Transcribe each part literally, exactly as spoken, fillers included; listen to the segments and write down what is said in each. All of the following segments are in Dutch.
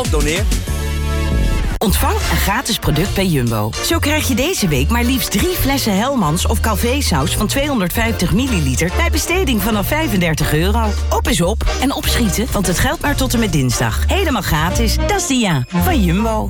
geld doneer? Ontvang een gratis product bij Jumbo. Zo krijg je deze week maar liefst drie flessen Hellmans of Calvé-saus van tweehonderdvijftig milliliter... bij besteding vanaf vijfendertig euro. Op is op en opschieten, want het geldt maar tot en met dinsdag. Helemaal gratis, dat is de ja van Jumbo.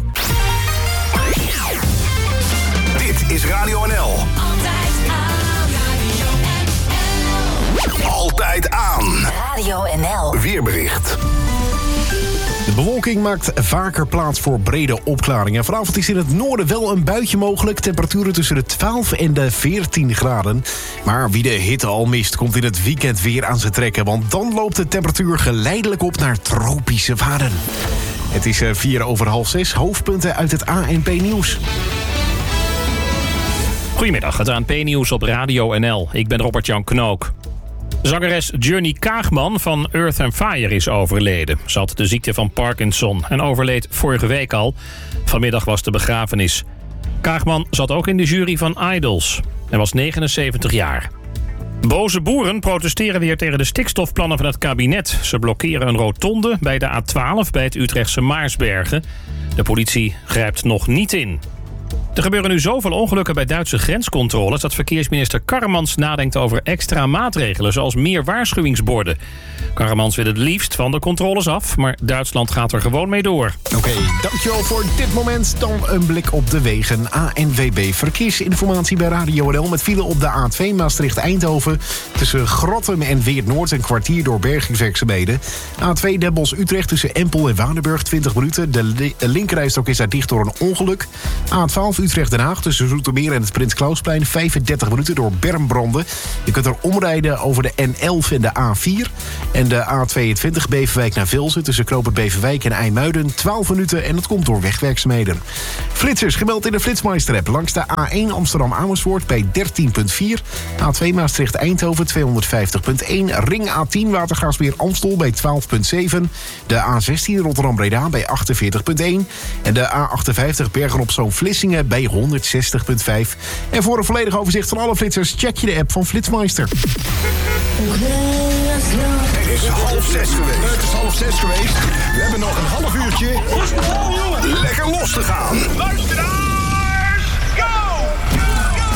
Dit is Radio N L. Altijd aan. Radio N L. Altijd aan. Radio N L. Weerbericht. De bewolking maakt vaker plaats voor brede opklaringen. Vanavond is in het noorden wel een buitje mogelijk. Temperaturen tussen de twaalf en de veertien graden. Maar wie de hitte al mist, komt in het weekend weer aan zijn trekken. Want dan loopt de temperatuur geleidelijk op naar tropische waarden. Het is vier over half zes. Hoofdpunten uit het A N P-nieuws. Goedemiddag, het A N P-nieuws op Radio N L. Ik ben Robert-Jan Knook. Zangeres Journey Kaagman van Earth and Fire is overleden. Ze had de ziekte van Parkinson en overleed vorige week al. Vanmiddag was de begrafenis. Kaagman zat ook in de jury van Idols. Hij was negenenzeventig jaar. Boze boeren protesteren weer tegen de stikstofplannen van het kabinet. Ze blokkeren een rotonde bij de A twaalf bij het Utrechtse Maarsbergen. De politie grijpt nog niet in. Er gebeuren nu zoveel ongelukken bij Duitse grenscontroles dat verkeersminister Karremans nadenkt over extra maatregelen, zoals meer waarschuwingsborden. Karremans wil het liefst van de controles af, maar Duitsland gaat er gewoon mee door. Oké, okay, dankjewel voor dit moment. Dan een blik op de wegen. A N W B verkeersinformatie bij Radio N L met file op de A twee Maastricht-Eindhoven. Tussen Grottem en Weert-Noord een kwartier door bergingswerkzaamheden. A twee Den Bosch-Utrecht tussen Empel en Waardenburg twintig minuten. De li- linkerrijstrook is daar dicht door een ongeluk. A twaalf Utrecht-Den Haag tussen Zoetermeer en het Prins Klausplein vijfendertig minuten door bermbranden. Je kunt er omrijden over de N elf en de A vier. En de A tweeëntwintig Beverwijk naar Velzen tussen Knooppunt Beverwijk en IJmuiden twaalf minuten en dat komt door wegwerkzaamheden. Flitsers gemeld in de Flitsmeister-app langs de A één Amsterdam-Amersfoort bij dertien komma vier. A twee Maastricht-Eindhoven tweehonderdvijftig komma één. Ring A tien Watergraafsmeer-Amstel bij twaalf komma zeven. De A zestien Rotterdam-Breda bij achtenveertig komma één. En de A achtenvijftig Bergen-op-Zoom-Vlissingen bij honderdzestig komma vijf. En voor een volledig overzicht van alle flitsers check je de app van Flitsmeister. Het is half zes geweest. Het is half zes geweest. We hebben nog een half uurtje lekker los te gaan. Luister aan!